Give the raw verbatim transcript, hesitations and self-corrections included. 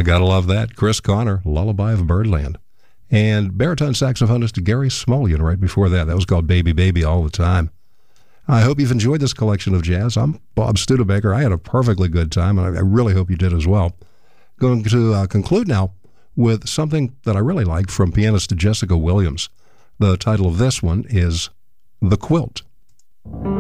Yeah, gotta love that. Chris Connor, Lullaby of Birdland. And baritone saxophonist Gary Smolian right before that. That was called Baby Baby All the Time. I hope you've enjoyed this collection of jazz. I'm Bob Studebaker. I had a perfectly good time, and I really hope you did as well. Going to uh, conclude now with something that I really like from pianist Jessica Williams. The title of this one is The Quilt.